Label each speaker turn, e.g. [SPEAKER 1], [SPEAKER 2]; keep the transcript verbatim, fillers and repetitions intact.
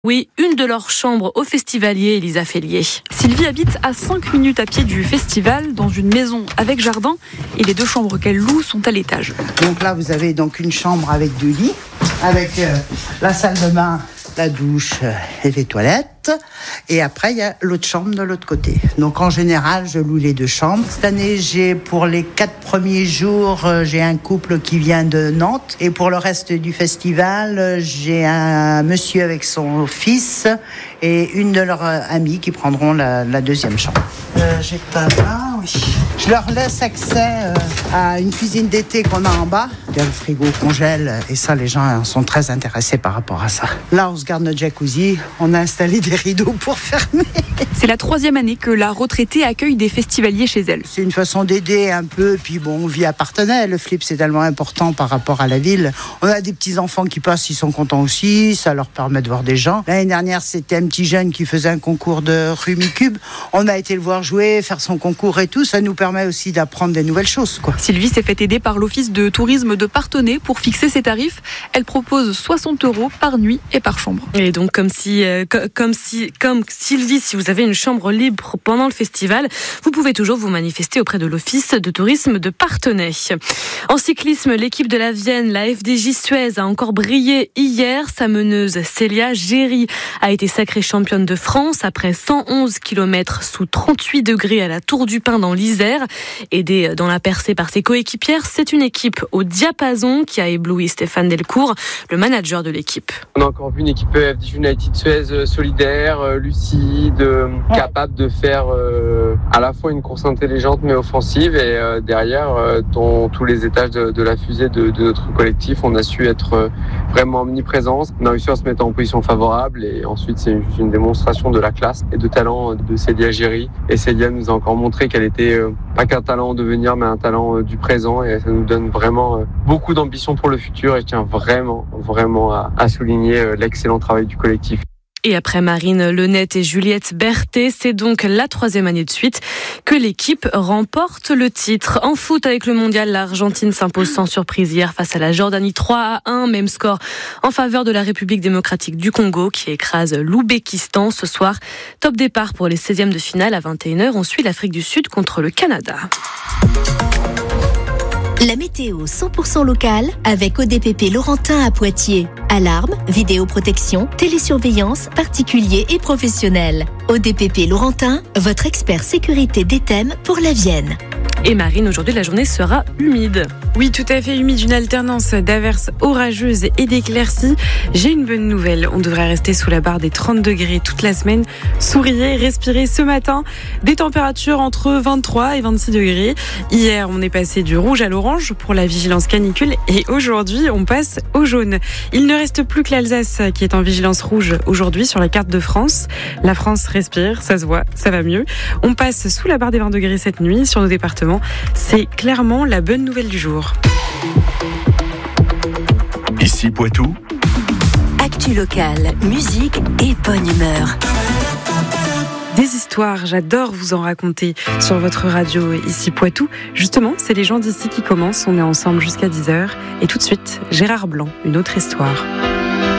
[SPEAKER 1] Oui, une de leurs chambres au Festivalier, Elisa Fellier.
[SPEAKER 2] Sylvie habite à cinq minutes à pied du festival, dans une maison avec jardin, et les deux chambres qu'elle loue sont à l'étage.
[SPEAKER 3] Donc là, vous avez donc une chambre avec deux lits, avec euh, la salle de bain, la douche euh, et les toilettes. Et après, il y a l'autre chambre de l'autre côté. Donc en général, je loue les deux chambres. Cette année, j'ai pour les quatre premiers jours, euh, j'ai un couple qui vient de Nantes. Et pour le reste du festival, euh, j'ai un monsieur avec son fils et une de leurs euh, amies qui prendront la, la deuxième chambre. Euh, j'ai pas là, oui. Je leur laisse accès euh, à une cuisine d'été qu'on a en bas. Il y a le frigo congèle et ça, les gens sont très intéressés par rapport à ça. Là, on se garde notre jacuzzi. On a installé des rideaux pour fermer.
[SPEAKER 2] C'est la troisième année que la retraitée accueille des festivaliers chez elle.
[SPEAKER 3] C'est une façon d'aider un peu, puis bon, on vit à Parthenay. Le flip, c'est tellement important par rapport à la ville. On a des petits-enfants qui passent, ils sont contents aussi, ça leur permet de voir des gens. L'année dernière, c'était un petit jeune qui faisait un concours de Rumicube. On a été le voir jouer, faire son concours et tout. Ça nous permet aussi d'apprendre des nouvelles choses, quoi.
[SPEAKER 2] Sylvie s'est fait aider par l'office de tourisme de Parthenay pour fixer ses tarifs. Elle propose soixante euros par nuit et par chambre.
[SPEAKER 1] Et donc, comme si, euh, comme si, comme Sylvie, si vous avez une chambre libre pendant le festival, vous pouvez toujours vous manifester auprès de l'office de tourisme de Parthenay. En cyclisme, l'équipe de la Vienne, la F D J Suez, a encore brillé hier. Sa meneuse Célia Géry a été sacrée championne de France après cent onze kilomètres sous trente-huit degrés à la Tour du Pin dans l'Isère. Aidée dans la percée par ses coéquipières, c'est une équipe au diapason qui a ébloui Stéphane Delcourt, le manager de l'équipe.
[SPEAKER 4] On a encore vu une équipe F D J United Suez solidaire, lucide, capable de faire euh, à la fois une course intelligente mais offensive et euh, derrière euh, dans tous les étages de, de la fusée de, de notre collectif, on a su être euh, vraiment omniprésents. On a réussi à se mettre en position favorable et ensuite c'est une, une démonstration de la classe et de talent de Célia Géry. Et Célia nous a encore montré qu'elle était euh, pas qu'un talent en devenir mais un talent euh, du présent et ça nous donne vraiment euh, beaucoup d'ambition pour le futur et je tiens vraiment, vraiment à, à souligner euh, l'excellent travail du collectif.
[SPEAKER 1] Et après Marine Lenette et Juliette Berthet, c'est donc la troisième année de suite que l'équipe remporte le titre. En foot, avec le mondial, l'Argentine s'impose sans surprise hier face à la Jordanie trois à un. Même score en faveur de la République démocratique du Congo qui écrase l'Ouzbékistan ce soir. Top départ pour les seizièmes de finale à vingt et une heures. On suit l'Afrique du Sud contre le Canada.
[SPEAKER 5] La météo cent pour cent locale avec O D P P Laurentin à Poitiers. Alarme, vidéoprotection, télésurveillance, particuliers et professionnels. O D P P Laurentin, votre expert sécurité des thèmes pour la Vienne.
[SPEAKER 1] Et Marine, aujourd'hui, la journée sera humide.
[SPEAKER 6] Oui, tout à fait humide, une alternance d'averses orageuses et d'éclaircies. J'ai une bonne nouvelle, on devrait rester sous la barre des trente degrés toute la semaine. Souriez, respirez ce matin. Des températures entre vingt-trois et vingt-six degrés. Hier, on est passé du rouge à l'orange pour la vigilance canicule et aujourd'hui, on passe au jaune. Il ne reste plus que l'Alsace qui est en vigilance rouge aujourd'hui sur la carte de France. La France respire, ça se voit, ça va mieux. On passe sous la barre des vingt degrés cette nuit sur nos départements. C'est clairement la bonne nouvelle du jour.
[SPEAKER 7] Ici Poitou.
[SPEAKER 5] Actu locale, musique et bonne humeur.
[SPEAKER 6] Des histoires, j'adore vous en raconter sur votre radio ici Poitou. Justement, c'est les gens d'ici qui commencent. On est ensemble jusqu'à dix heures. Et tout de suite, Gérard Blanc, une autre histoire.